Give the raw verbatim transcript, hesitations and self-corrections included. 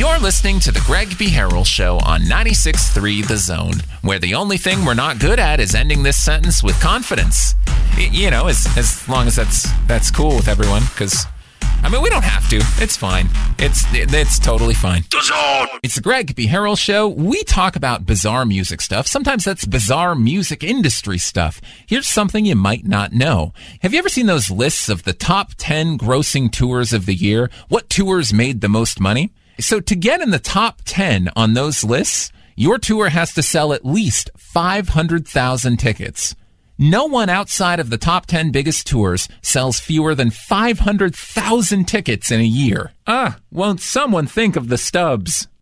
You're listening to the Greg B. Harrell Show on ninety-six point three The Zone, where the only thing we're not good at is ending this sentence with confidence. Y- you know, as as long as that's that's cool with everyone, because, I mean, we don't have to. It's fine. It's it's totally fine. The Zone! It's the Greg B. Harrell Show. We talk about bizarre music stuff. Sometimes that's bizarre music industry stuff. Here's something you might not know. Have you ever seen those lists of the top ten grossing tours of the year? What tours made the most money? So to get in the top ten on those lists, your tour has to sell at least five hundred thousand tickets. No one outside of the top ten biggest tours sells fewer than five hundred thousand tickets in a year. Ah, won't someone think of the stubs?